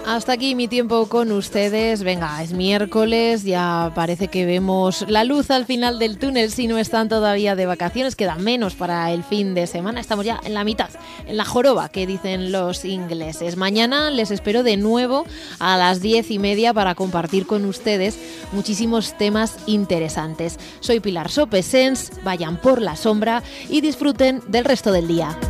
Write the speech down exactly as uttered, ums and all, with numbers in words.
Hasta aquí mi tiempo con ustedes. Venga, es miércoles, ya parece que vemos la luz al final del túnel. Si no están todavía de vacaciones, queda menos para el fin de semana. Estamos ya en la mitad, en la joroba, que dicen los ingleses. Mañana les espero de nuevo a las diez y media para compartir con ustedes muchísimos temas interesantes. Soy Pilar Sopesens, vayan por la sombra y disfruten del resto del día.